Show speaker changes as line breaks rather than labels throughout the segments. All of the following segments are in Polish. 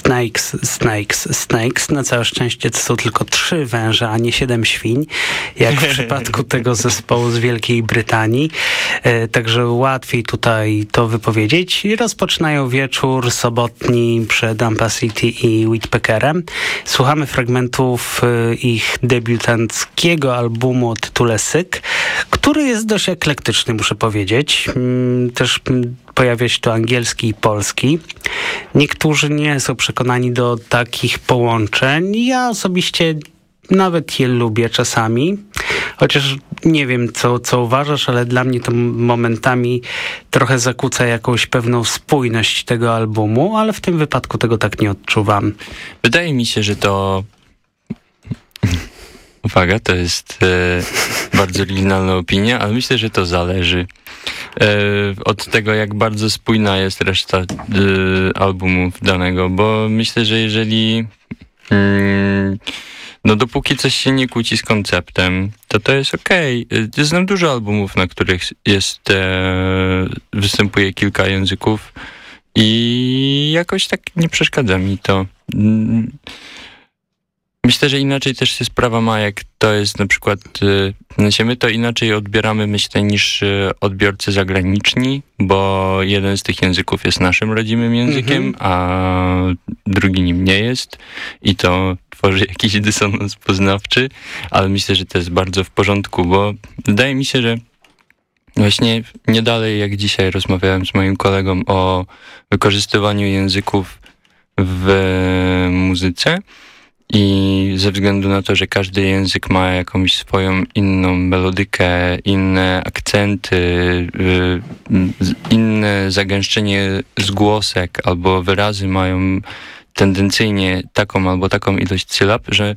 Snakes. Na całe szczęście to są tylko 3 węże, a nie 7 świń, jak w przypadku tego zespołu z Wielkiej Brytanii. Także łatwiej tutaj to wypowiedzieć. Rozpoczynają wieczór sobotni przed Ampacity i Whitpeckerem. Słuchamy fragmentów ich debiutanckiego albumu o tytule Syk, który jest dość eklektyczny, muszę powiedzieć. Też pojawia się tu angielski i polski. Niektórzy nie są przekonani do takich połączeń. Ja osobiście nawet je lubię czasami. Chociaż nie wiem, co uważasz, ale dla mnie to momentami trochę zakłóca jakąś pewną spójność tego albumu, ale w tym wypadku tego tak nie odczuwam.
Wydaje mi się, że to... Uwaga, to jest bardzo oryginalna opinia, ale myślę, że to zależy od tego, jak bardzo spójna jest reszta albumów danego, bo myślę, że jeżeli dopóki coś się nie kłóci z konceptem, to jest okej. Znam dużo albumów, na których występuje kilka języków i jakoś tak nie przeszkadza mi to. Myślę, że inaczej też się sprawa ma, jak to jest na przykład, my to inaczej odbieramy, myślę, niż odbiorcy zagraniczni, bo jeden z tych języków jest naszym rodzimym językiem, a drugi nim nie jest i to tworzy jakiś dysonans poznawczy, ale myślę, że to jest bardzo w porządku, bo wydaje mi się, że właśnie nie dalej jak dzisiaj rozmawiałem z moim kolegą o wykorzystywaniu języków w muzyce. I ze względu na to, że każdy język ma jakąś swoją inną melodykę, inne akcenty, inne zagęszczenie zgłosek albo wyrazy mają tendencyjnie taką albo taką ilość sylab, że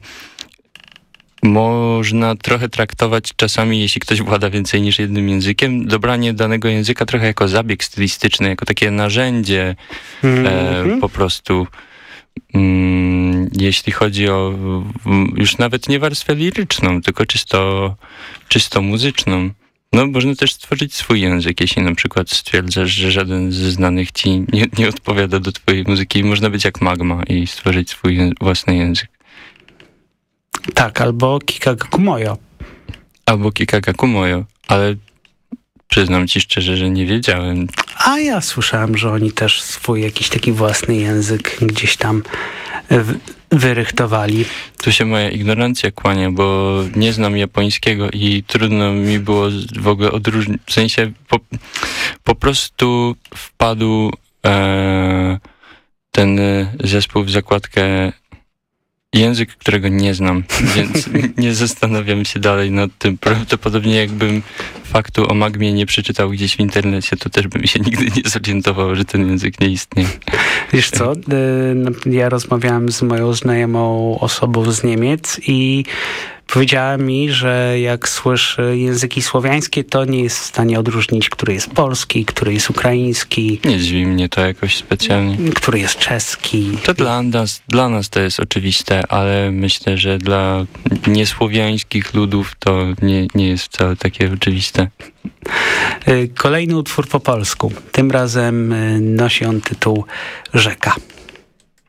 można trochę traktować czasami, jeśli ktoś włada więcej niż jednym językiem, dobranie danego języka trochę jako zabieg stylistyczny, jako takie narzędzie po prostu. Jeśli chodzi o już nawet nie warstwę liryczną, tylko czysto muzyczną. Można też stworzyć swój język, jeśli na przykład stwierdzasz, że żaden ze znanych ci nie odpowiada do twojej muzyki. Można być jak Magma i stworzyć swój własny język.
Tak, albo Kikagakumoyo.
Ale przyznam ci szczerze, że nie wiedziałem.
A ja słyszałem, że oni też swój jakiś taki własny język gdzieś tam wyrychtowali.
Tu się moja ignorancja kłania, bo nie znam japońskiego i trudno mi było w ogóle odróżnić. W sensie po prostu wpadł ten zespół w zakładkę język, którego nie znam, więc nie zastanawiam się dalej nad tym. Prawdopodobnie jakbym faktu o Magmie nie przeczytał gdzieś w internecie, to też bym się nigdy nie zorientował, że ten język nie istnieje.
Wiesz co, ja rozmawiałem z moją znajomą osobą z Niemiec i powiedziała mi, że jak słyszy języki słowiańskie, to nie jest w stanie odróżnić, który jest polski, który jest ukraiński.
Nie dziwi mnie to jakoś specjalnie.
Który jest czeski.
To dla nas to jest oczywiste, ale myślę, że dla niesłowiańskich ludów to nie jest wcale takie oczywiste.
Kolejny utwór po polsku. Tym razem nosi on tytuł Rzeka.